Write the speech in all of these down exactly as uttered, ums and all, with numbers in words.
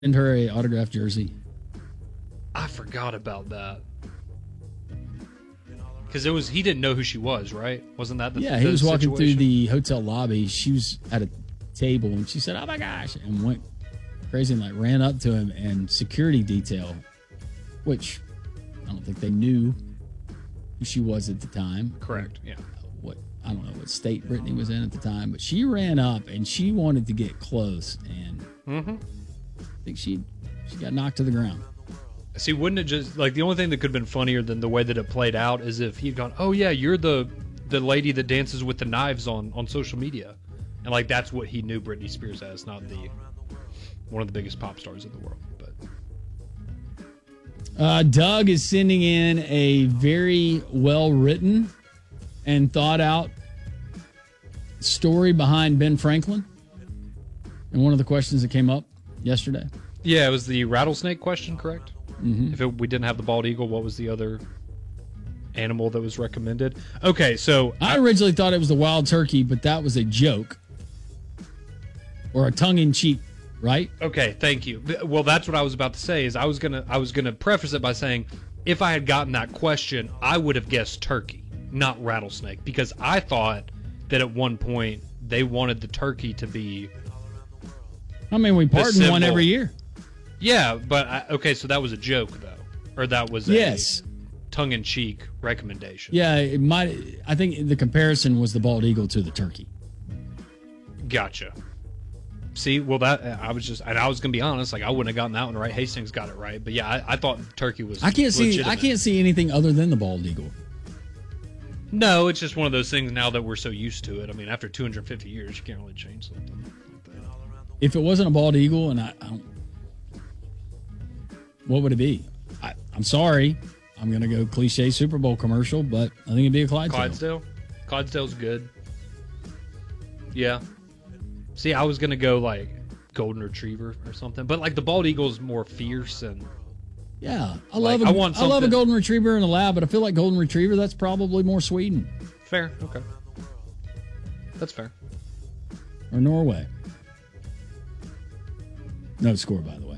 send her a autographed jersey. I forgot about that. Because it was he didn't know who she was, right? Wasn't that the yeah? The he was walking situation? through the hotel lobby. She was at a table and she said, "Oh my gosh!" and went crazy and like ran up to him. And security detail, which I don't think they knew who she was at the time. Correct. Yeah. What I don't know what state Brittany was in at the time, but she ran up and she wanted to get close, and mm-hmm. I think she she got knocked to the ground. See, wouldn't it just like the only thing that could have been funnier than the way that it played out is if he'd gone, "Oh yeah, you're the the lady that dances with the knives on, on social media," and like that's what he knew Britney Spears as, not the one of the biggest pop stars in the world. But uh, Doug is sending in a very well written and thought out story behind Ben Franklin, and one of the questions that came up yesterday. Yeah, it was the rattlesnake question, correct? Mm-hmm. If it, we didn't have the bald eagle, what was the other animal that was recommended? Okay, so I originally thought it was the wild turkey, but that was a joke or a tongue-in-cheek, right? Okay, thank you. Well, that's what I was about to say. Is I was gonna I was gonna preface it by saying if I had gotten that question, I would have guessed turkey, not rattlesnake, because I thought that at one point they wanted the turkey to be. I mean, we pardon one every year. Yeah, but I, okay, so that was a joke though, or that was a yes, tongue-in-cheek recommendation. Yeah, it might. I think the comparison was the bald eagle to the turkey. Gotcha. See, well, that I was just, and I was gonna be honest, like I wouldn't have gotten that one right. Hastings got it right, but yeah, I, I thought turkey was. I can't see. legitimate. I can't see anything other than the bald eagle. No, it's just one of those things now that we're so used to it. I mean, after two hundred fifty years, you can't really change something like that. If it wasn't a bald eagle, and I, I don't, what would it be? I, I'm sorry, I'm going to go cliche Super Bowl commercial, but I think it'd be a Clydesdale. Clydesdale? Clydesdale's good. Yeah. See, I was going to go like Golden Retriever or something, but like the bald eagle's more fierce and. Yeah, I like, love a, I, want I love a Golden Retriever in the lab, but I feel like Golden Retriever, that's probably more Sweden. Fair, okay. That's fair. Or Norway. No score, by the way.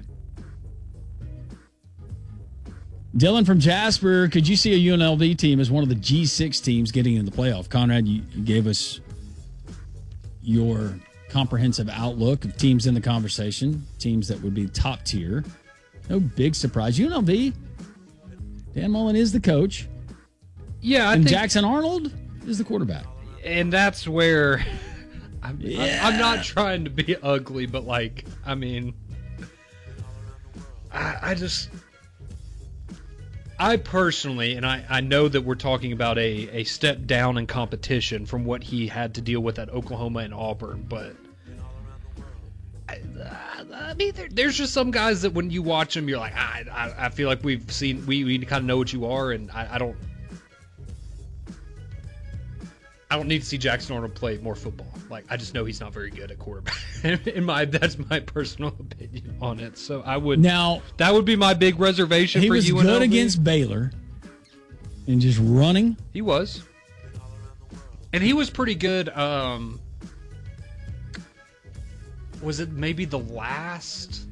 Dylan from Jasper, could you see a U N L V team as one of the G six teams getting in the playoff? Conrad, you, you gave us your comprehensive outlook of teams in the conversation, teams that would be top tier. No big surprise. U N L V, Dan Mullen is the coach. Yeah, I and think, Jackson Arnold is the quarterback. And that's where I'm, yeah. I'm not trying to be ugly, but like, I mean, I, I just, I personally, and I, I know that we're talking about a, a step down in competition from what he had to deal with at Oklahoma and Auburn, but I, I mean, there, there's just some guys that when you watch them, you're like, I, I, I feel like we've seen, we, we kind of know what you are, and I, I don't, I don't need to see Jackson Arnold play more football. Like, I just know he's not very good at quarterback. In my, that's my personal opinion on it. So I would now that would be my big reservation. He for was U N L V. good against Baylor, and just running. He was, and he was pretty good. Um, was it maybe the last?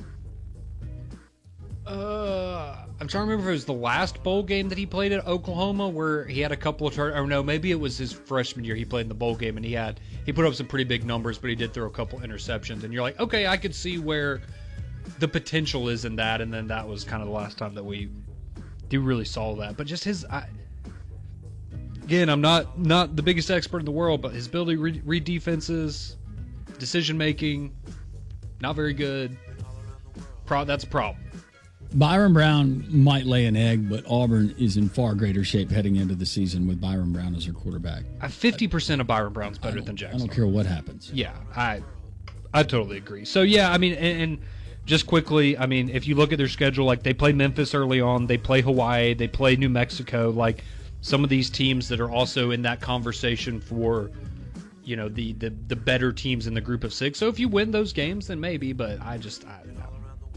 Uh, I'm trying to remember if it was the last bowl game that he played at Oklahoma where he had a couple of turn. Or no, maybe it was his freshman year. He played in the bowl game and he had he put up some pretty big numbers, but he did throw a couple interceptions. And you're like, okay, I could see where the potential is in that. And then that was kind of the last time that we do really saw that. But just his, I, again, I'm not not the biggest expert in the world, but his ability to read, read defenses, decision making, not very good. Pro, that's a problem. Byron Brown might lay an egg, but Auburn is in far greater shape heading into the season with Byron Brown as their quarterback. fifty percent of Byron Brown's better than Jackson. I don't care what happens. Yeah, I I totally agree. So, yeah, I mean, and, and just quickly, I mean, if you look at their schedule, like they play Memphis early on, they play Hawaii, they play New Mexico, like some of these teams that are also in that conversation for, you know, the, the, the better teams in the group of six. So if you win those games, then maybe, but I just, I don't know.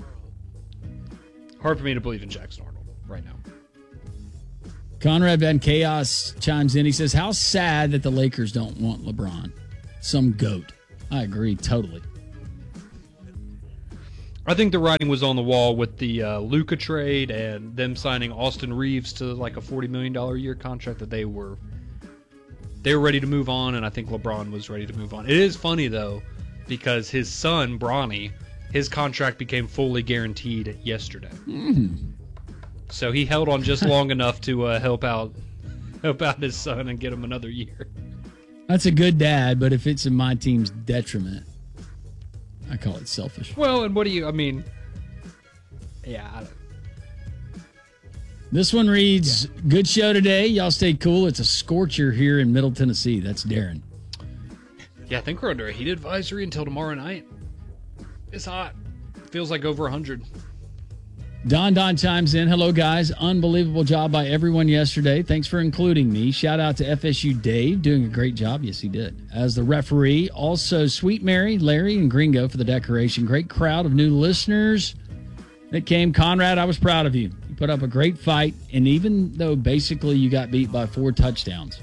Hard for me to believe in Jackson Arnold right now. Conrad Van Chaos chimes in. He says, how sad that the Lakers don't want LeBron. Some goat. I agree totally. I think the writing was on the wall with the uh, Luka trade and them signing Austin Reeves to like a forty million dollars a year contract that they were they were ready to move on, and I think LeBron was ready to move on. It is funny, though, because his son, Bronny, his contract became fully guaranteed yesterday. Mm. So he held on just long enough to uh, help out help out his son and get him another year. That's a good dad, but if it's in my team's detriment, I call it selfish. Well, and what do you, I mean, yeah. I don't, This one reads, yeah. Good show today. Y'all stay cool. It's a scorcher here in Middle Tennessee. That's Darren. Yeah, I think we're under a heat advisory until tomorrow night. It's hot. Feels like over one hundred. Don Don chimes in. Hello, guys. Unbelievable job by everyone yesterday. Thanks for including me. Shout out to F S U Dave. Doing a great job. Yes, he did. As the referee. Also, Sweet Mary, Larry, and Gringo for the decoration. Great crowd of new listeners that came. Conrad, I was proud of you. You put up a great fight, and even though basically you got beat by four touchdowns,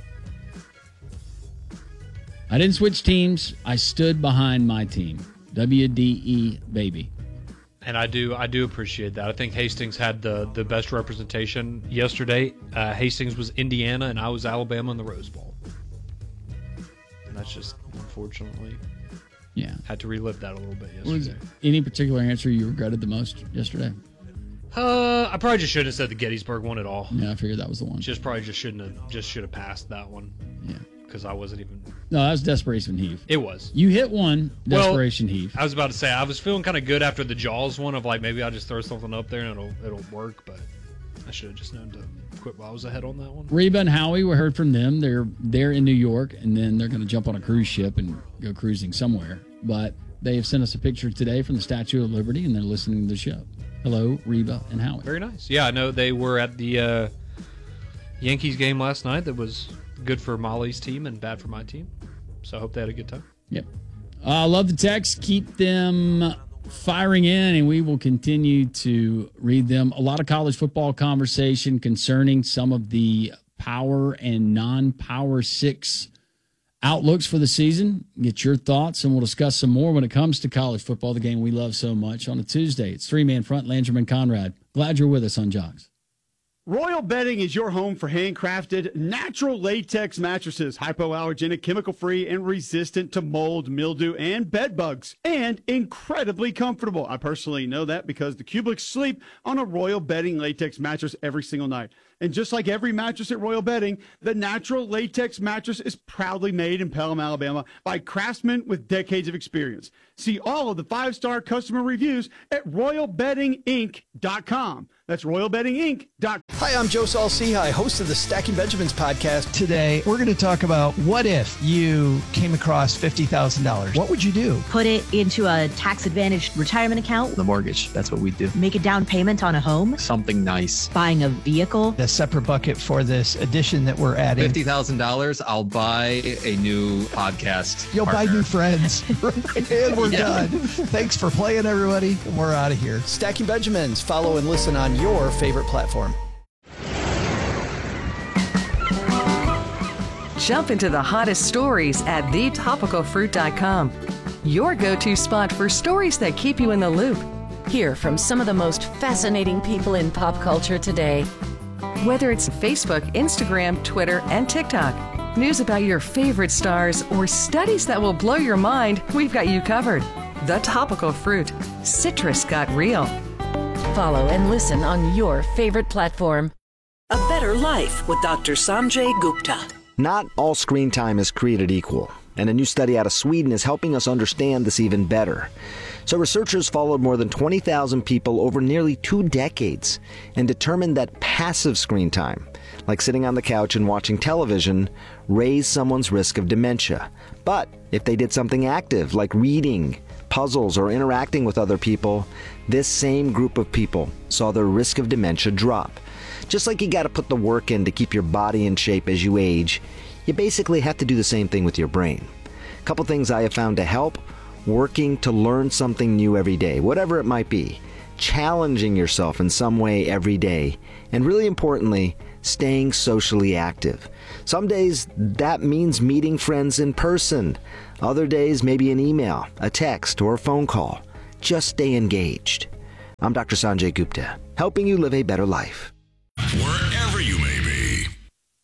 I didn't switch teams. I stood behind my team. W D E, baby. And I do I do appreciate that. I think Hastings had the, the best representation yesterday. Uh, Hastings was Indiana, and I was Alabama in the Rose Bowl. And that's just, unfortunately, yeah, had to relive that a little bit yesterday. Was there any particular answer you regretted the most yesterday? Uh, I probably just shouldn't have said the Gettysburg one at all. Yeah, I figured that was the one. Just probably just shouldn't have just should have passed that one. Yeah. Because I wasn't even. No, that was Desperation Heave. It was. You hit one, Desperation well, Heave. I was about to say, I was feeling kind of good after the Jaws one of like, maybe I'll just throw something up there and it'll it'll work, but I should have just known to quit while I was ahead on that one. Reba and Howie, we heard from them. They're they're in New York, and then they're going to jump on a cruise ship and go cruising somewhere. But they have sent us a picture today from the Statue of Liberty, and they're listening to the show. Hello, Reba and Howie. Very nice. Yeah, I know they were at the uh, Yankees game last night. That was good for Molly's team and bad for my team. So I hope they had a good time. Yep. I uh, love the text. Keep them firing in, and we will continue to read them. A lot of college football conversation concerning some of the power and non-power six outlooks for the season. Get your thoughts, and we'll discuss some more when it comes to college football, the game we love so much, on a Tuesday. It's three-man front, Landrum and Conrad. Glad you're with us on Jogs. Royal Bedding is your home for handcrafted, natural latex mattresses, hypoallergenic, chemical-free, and resistant to mold, mildew, and bed bugs, and incredibly comfortable. I personally know that because the Cubics sleep on a Royal Bedding latex mattress every single night. And just like every mattress at Royal Bedding, the natural latex mattress is proudly made in Pelham, Alabama by craftsmen with decades of experience. See all of the five-star customer reviews at royal bedding inc dot com. That's royal bedding inc dot com. Hi, I'm Joe Saul-Sehy, host of the Stacking Benjamins podcast. Today, we're going to talk about what if you came across fifty thousand dollars? What would you do? Put it into a tax-advantaged retirement account. The mortgage, that's what we do. Make a down payment on a home. Something nice. Buying a vehicle. A separate bucket for this addition that we're adding. fifty thousand dollars, I'll buy a new podcast You'll partner. buy new friends. And we're yeah. done. Thanks for playing, everybody. We're out of here. Stacking Benjamins. Follow and listen on your favorite platform. Jump into the hottest stories at the topical fruit dot com. Your go-to spot for stories that keep you in the loop. Hear from some of the most fascinating people in pop culture today. Whether it's Facebook, Instagram, Twitter, and TikTok, news about your favorite stars, or studies that will blow your mind, we've got you covered. The Topical Fruit. Citrus got real. Follow and listen on your favorite platform. A Better Life with Doctor Sanjay Gupta. Not all screen time is created equal, and a new study out of Sweden is helping us understand this even better. So researchers followed more than twenty thousand people over nearly two decades and determined that passive screen time, like sitting on the couch and watching television, raised someone's risk of dementia. But if they did something active, like reading, puzzles, or interacting with other people, this same group of people saw their risk of dementia drop. Just like you got to put the work in to keep your body in shape as you age, you basically have to do the same thing with your brain. A couple things I have found to help: working to learn something new every day, whatever it might be, challenging yourself in some way every day, and really importantly, staying socially active. Some days that means meeting friends in person. Other days maybe an email, a text, or a phone call. just stay engaged. I'm Doctor Sanjay Gupta, helping you live a better life. Wherever